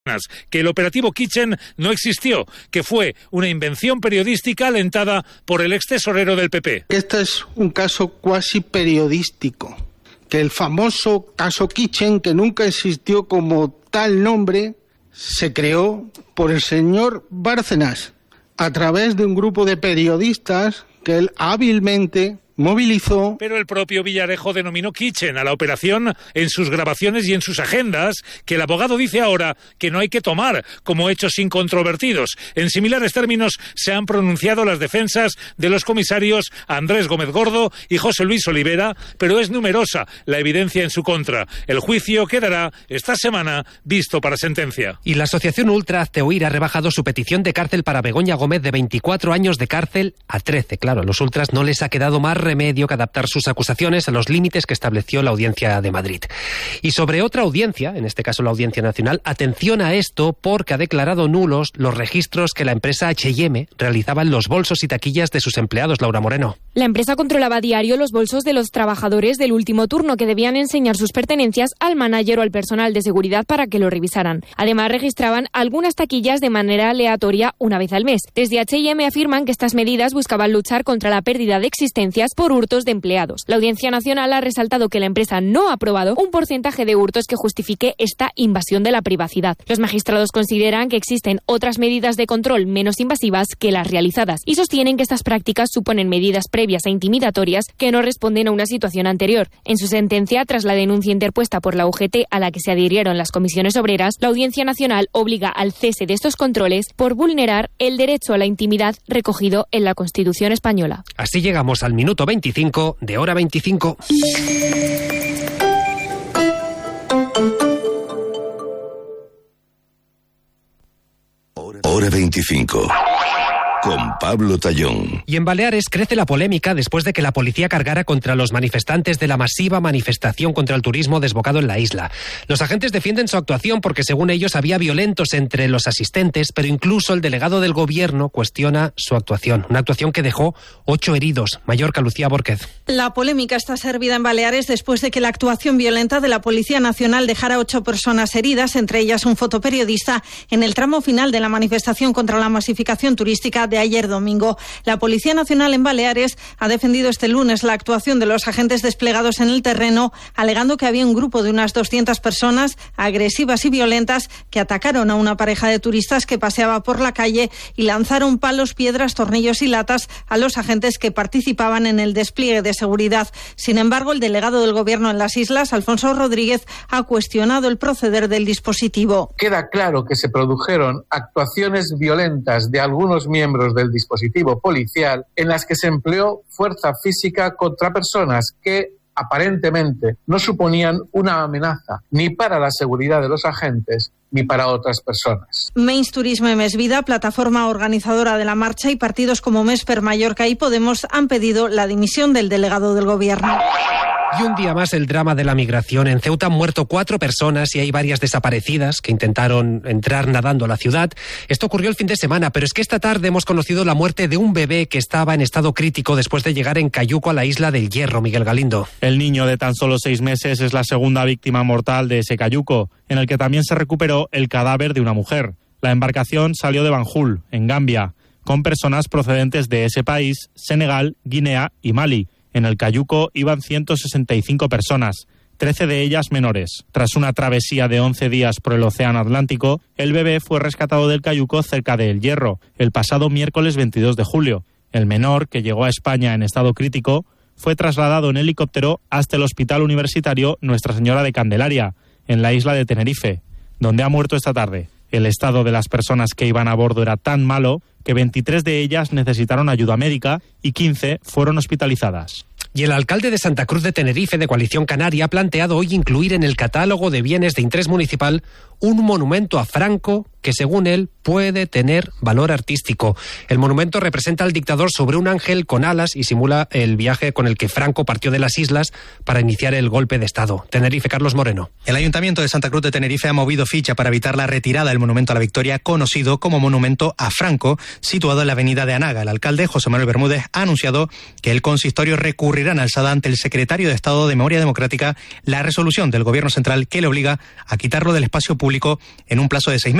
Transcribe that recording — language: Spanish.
que el operativo Kitchen no existió, que fue una invención periodística alentada por el extesorero del PP. Este es un caso cuasi periodístico, que el famoso caso Kitchen, que nunca existió como tal nombre, se creó por el señor Bárcenas a través de un grupo de periodistas que él hábilmente movilizó. Pero el propio Villarejo denominó Kitchen a la operación en sus grabaciones y en sus agendas, que el abogado dice ahora que no hay que tomar como hechos incontrovertidos. En similares términos se han pronunciado las defensas de los comisarios Andrés Gómez Gordo y José Luis Olivera, pero es numerosa la evidencia en su contra. El juicio quedará esta semana visto para sentencia. Y la asociación Ultra Hazte Oír ha rebajado su petición de cárcel para Begoña Gómez de 24 años de cárcel a 13. Claro, a los ultras no les ha quedado más remedio que adaptar sus acusaciones a los límites que estableció la Audiencia de Madrid. Y sobre otra audiencia, en este caso la Audiencia Nacional, atención a esto porque ha declarado nulos los registros que la empresa H&M realizaba en los bolsos y taquillas de sus empleados. Laura Moreno. La empresa controlaba a diario los bolsos de los trabajadores del último turno que debían enseñar sus pertenencias al manager o al personal de seguridad para que lo revisaran. Además, registraban algunas taquillas de manera aleatoria una vez al mes. Desde H&M afirman que estas medidas buscaban luchar contra la pérdida de existencias por hurtos de empleados. La Audiencia Nacional ha resaltado que la empresa no ha aprobado un porcentaje de hurtos que justifique esta invasión de la privacidad. Los magistrados consideran que existen otras medidas de control menos invasivas que las realizadas y sostienen que estas prácticas suponen medidas previas e intimidatorias que no responden a una situación anterior. En su sentencia, tras la denuncia interpuesta por la UGT a la que se adhirieron las comisiones obreras, la Audiencia Nacional obliga al cese de estos controles por vulnerar el derecho a la intimidad recogido en la Constitución española. Así llegamos al minuto 25 de Hora 25. Hora 25. Con Pablo Tallón. Y en Baleares crece la polémica después de que la policía cargara contra los manifestantes de la masiva manifestación contra el turismo desbocado en la isla. Los agentes defienden su actuación porque, según ellos, había violentos entre los asistentes, pero incluso el delegado del gobierno cuestiona su actuación. Una actuación que dejó 8 heridos. Mallorca, Lucía Bórquez. La polémica está servida en Baleares después de que la actuación violenta de la Policía Nacional dejara 8 personas heridas, entre ellas un fotoperiodista, en el tramo final de la manifestación contra la masificación turística de ayer domingo. La Policía Nacional en Baleares ha defendido este lunes la actuación de los agentes desplegados en el terreno, alegando que había un grupo de unas 200 personas agresivas y violentas que atacaron a una pareja de turistas que paseaba por la calle y lanzaron palos, piedras, tornillos y latas a los agentes que participaban en el despliegue de seguridad. Sin embargo, el delegado del Gobierno en las islas, Alfonso Rodríguez, ha cuestionado el proceder del dispositivo. Queda claro que se produjeron actuaciones violentas de algunos miembros del dispositivo policial en las que se empleó fuerza física contra personas que aparentemente no suponían una amenaza ni para la seguridad de los agentes ni para otras personas. Meins Turisme y Més Vida, plataforma organizadora de la marcha, y partidos como Mesper, Mallorca y Podemos han pedido la dimisión del delegado del Gobierno. Y un día más el drama de la migración. En Ceuta han muerto 4 personas y hay varias desaparecidas que intentaron entrar nadando a la ciudad. Esto ocurrió el fin de semana, pero es que esta tarde hemos conocido la muerte de un bebé que estaba en estado crítico después de llegar en cayuco a la isla del Hierro. Miguel Galindo. El niño de tan solo 6 meses es la segunda víctima mortal de ese cayuco, en el que también se recuperó el cadáver de una mujer. La embarcación salió de Banjul, en Gambia, con personas procedentes de ese país, Senegal, Guinea y Mali. En el cayuco iban 165 personas, 13 de ellas menores. Tras una travesía de 11 días por el Océano Atlántico, el bebé fue rescatado del cayuco cerca de El Hierro, el pasado miércoles 22 de julio. El menor, que llegó a España en estado crítico, fue trasladado en helicóptero hasta el Hospital Universitario Nuestra Señora de Candelaria, en la isla de Tenerife, donde ha muerto esta tarde. El estado de las personas que iban a bordo era tan malo que 23 de ellas necesitaron ayuda médica y 15 fueron hospitalizadas. Y el alcalde de Santa Cruz de Tenerife, de Coalición Canaria, ha planteado hoy incluir en el catálogo de bienes de interés municipal un monumento a Franco que según él puede tener valor artístico. El monumento representa al dictador sobre un ángel con alas y simula el viaje con el que Franco partió de las islas para iniciar el golpe de Estado. Tenerife, Carlos Moreno. El Ayuntamiento de Santa Cruz de Tenerife ha movido ficha para evitar la retirada del monumento a la Victoria, conocido como Monumento a Franco, situado en la avenida de Anaga. El alcalde, José Manuel Bermúdez, ha anunciado que el consistorio recurrirá en alzada ante el secretario de Estado de Memoria Democrática la resolución del Gobierno Central que le obliga a quitarlo del espacio público en un plazo de 6 meses.